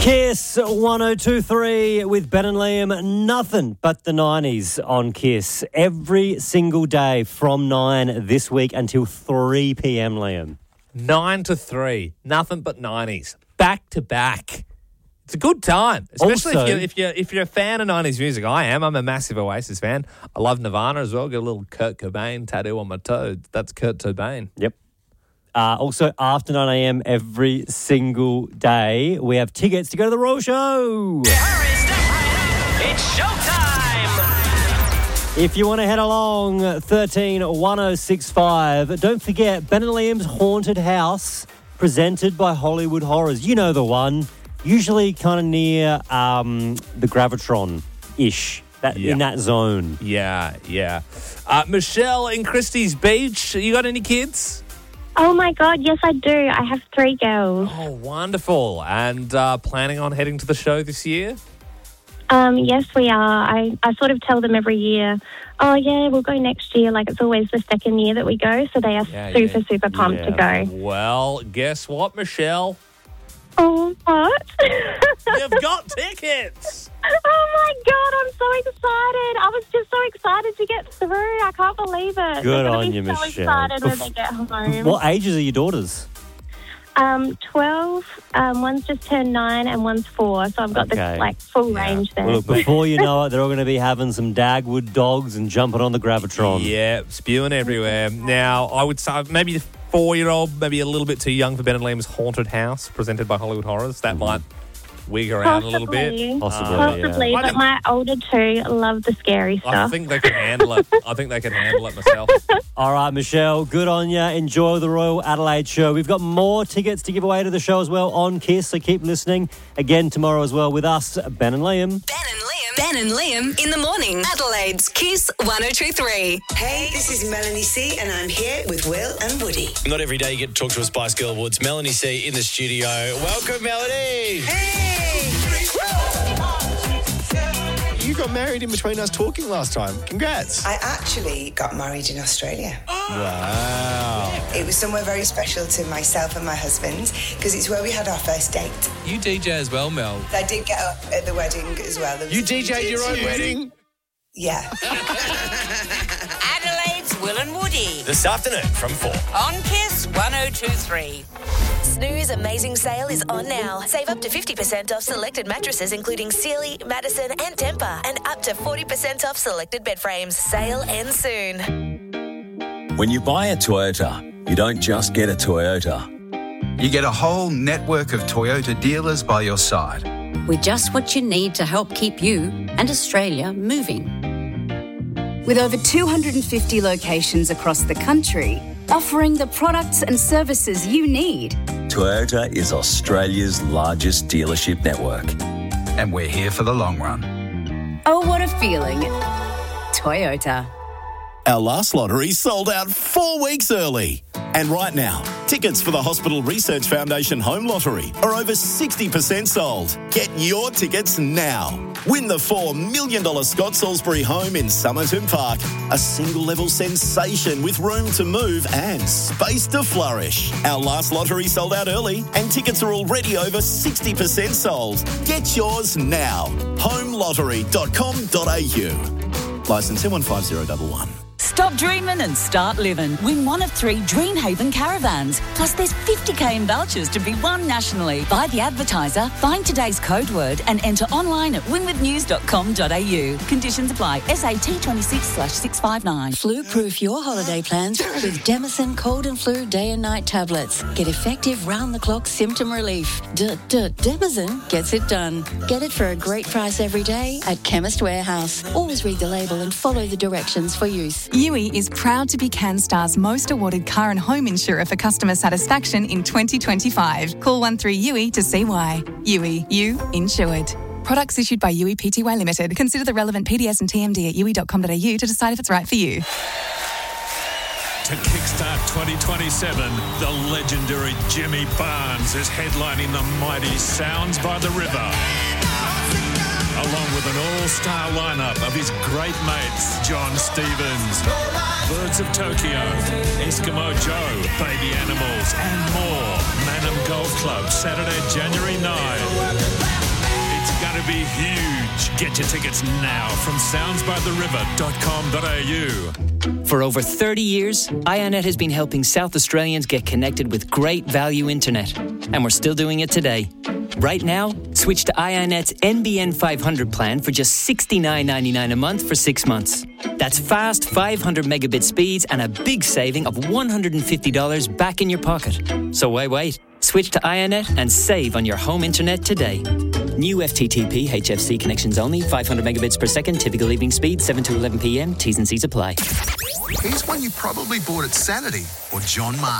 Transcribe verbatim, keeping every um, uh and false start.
Kiss one oh two three with Ben and Liam. Nothing but the nineties on Kiss every single day from nine this week until three p.m, Liam. Nine to three. Nothing but nineties. Back to back. It's a good time, especially Also- if you're, if you're if you're a fan of nineties music. I am. I'm a massive Oasis fan. I love Nirvana as well. Got a little Kurt Cobain tattoo on my toe. That's Kurt Cobain. Yep. Uh, also, after nine a.m. every single day, we have tickets to go to the Royal Show. Hurry, step right up. It's showtime. If you want to head along, thirteen one oh six five. Don't forget, Ben and Liam's Haunted House, presented by Hollywood Horrors. You know the one. Usually kind of near um, the Gravitron-ish, that, Yeah. in that zone. Yeah, yeah. Uh, Michelle in Christie's Beach. You got any kids? Oh my God, yes I do. I have three girls. Oh, wonderful. And uh, planning on heading to the show this year? Um, yes, we are. I, I sort of tell them every year, oh yeah, we'll go next year. Like it's always the second year that we go, so they are Yeah, super, yeah. super pumped to Yeah. go. Well, guess what, Michelle? Oh, what? You've got tickets. Oh my God, I'm so excited. I was just so excited to get through. I can't believe it. Good They're gonna on be you, so Michelle. excited when they get home. What ages are your daughters? Um, twelve, um, one's just turned nine and one's four, so I've got Okay. the like full Yeah. range there. Well, look, before you know it, they're all going to be having some Dagwood dogs and jumping on the Gravitron. Yeah, spewing everywhere. Now, I would say maybe the four-year-old, maybe a little bit too young for Ben and Liam's Haunted House, presented by Hollywood Horrors. That might wig around a little bit. Possibly. Possibly, Possibly, yeah. I but think- my older two love the scary I stuff. think they can handle it. I think they can handle it myself. All right, Michelle, good on you. Enjoy the Royal Adelaide show. We've got more tickets to give away to the show as well on Kiss, so keep listening. Again tomorrow as well with us, Ben and Liam. Ben and Liam. Ben and Liam in the morning. Adelaide's Kiss one oh two three. Hey, this is Melanie C, and I'm here with Will and Woody. Not every day you get to talk to a Spice Girl Woods. Melanie C in the studio. Welcome, Melanie. Hey! You got married in between us talking last time. Congrats. I actually got married in Australia. Wow. It was somewhere very special to myself and my husband because it's where we had our first date. You D J as well, Mel. I did get up at the wedding as well. There was You a D J'd few your own dates. wedding? Yeah. Adelaide's Will and Woody This afternoon from four. on Kiss one oh two three. Snooze Amazing Sale is on now. Save up to fifty percent off selected mattresses, including Sealy, Madison, and Tempur, and up to forty percent off selected bed frames. Sale ends soon. When you buy a Toyota, you don't just get a Toyota. You get a whole network of Toyota dealers by your side. With just what you need to help keep you and Australia moving. With over two hundred fifty locations across the country, offering the products and services you need. Toyota is Australia's largest dealership network. And we're here for the long run. Oh, what a feeling. Toyota. Our last lottery sold out four weeks early. And right now, tickets for the Hospital Research Foundation Home Lottery are over sixty percent sold. Get your tickets now. Win the four million dollars Scott Salisbury home in Somerton Park. A single-level sensation with room to move and space to flourish. Our last lottery sold out early and tickets are already over sixty percent sold. Get yours now. home lottery dot com dot a u. Licence M one five zero one one. Stop dreaming and start living. Win one of three Dreamhaven caravans. Plus, there's fifty k in vouchers to be won nationally. Buy the advertiser, find today's code word, and enter online at win with news dot com dot a u. Conditions apply. S A T twenty-six slash six five nine. Flu-proof your holiday plans with Demison Cold and Flu Day and Night tablets. Get effective round-the-clock symptom relief. Demison gets it done. Get it for a great price every day at Chemist Warehouse. Always read the label and follow the directions for use. U I is proud to be CanStar's most awarded car and home insurer for customer satisfaction in twenty twenty-five. Call one three U I to see why. U I, you insured. Products issued by U I Pty Limited. Consider the relevant P D S and T M D at u i dot com dot a u to decide if it's right for you. To kickstart twenty twenty-seven, the legendary Jimmy Barnes is headlining the mighty Sounds by the River, along with an all-star lineup of his great mates, John Stevens, Birds of Tokyo, Eskimo Joe, Baby Animals, and more. Manham Golf Club, Saturday, January ninth. be huge. Get your tickets now from sounds by the river dot com dot a u. For over thirty years, iiNet has been helping South Australians get connected with great value internet. And we're still doing it today. Right now, switch to iiNet's N B N five hundred plan for just sixty-nine ninety-nine a month for six months. That's fast five hundred megabit speeds and a big saving of one hundred fifty dollars back in your pocket. So why wait? Switch to iiNet and save on your home internet today. New F T T P H F C connections only, five hundred megabits per second, typical evening speed, seven to eleven p m, T's and C's apply. Here's one you probably bought at Sanity or John Mark.